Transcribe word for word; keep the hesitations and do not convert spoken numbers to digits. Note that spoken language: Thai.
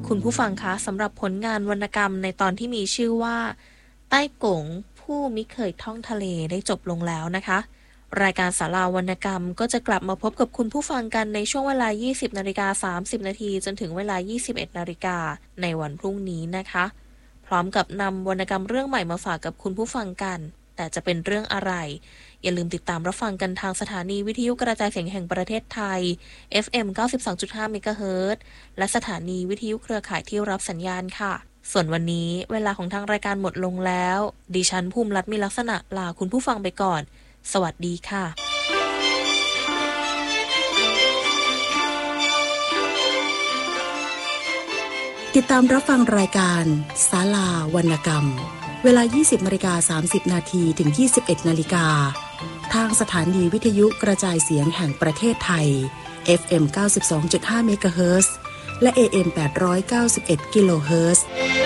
คุณผู้ฟังคะสำหรับผลงานวรรณกรรมในตอนที่มีชื่อว่าใต้กงผู้มิเคยท่องทะเลได้จบลงแล้วนะคะรายการศาลาวรรณกรรมก็จะกลับมาพบกับคุณผู้ฟังกันในช่วงเวลา ยี่สิบนาฬิกาสามสิบนาทีจนถึงเวลา ยี่สิบเอ็ดนาฬิกาในวันพรุ่งนี้นะคะพร้อมกับนำวรรณกรรมเรื่องใหม่มาฝากกับคุณผู้ฟังกันแต่จะเป็นเรื่องอะไรอย่าลืมติดตามรับฟังกันทางสถานีวิทยุกระจายเสียงแห่งประเทศไทย เอฟ เอ็ม เก้าสิบสองจุดห้า เมกะเฮิรตซ์และสถานีวิทยุเครือข่ายที่รับสัญญาณค่ะส่วนวันนี้เวลาของทางรายการหมดลงแล้วดิฉันภูมิรัตน์มีลักษณะลาคุณผู้ฟังไปก่อนสวัสดีค่ะติดตามรับฟังรายการศาลาวรรณกรรมเวลา ยี่สิบนาฬิกาสามสิบนาทีถึง ยี่สิบเอ็ดนาฬิกาทางสถานีวิทยุกระจายเสียงแห่งประเทศไทย เอฟ เอ็ม เก้าสิบสองจุดห้า เมกะเฮิรตซ์และ เอ เอ็ม แปดร้อยเก้าสิบเอ็ด กิโลเฮิรตซ์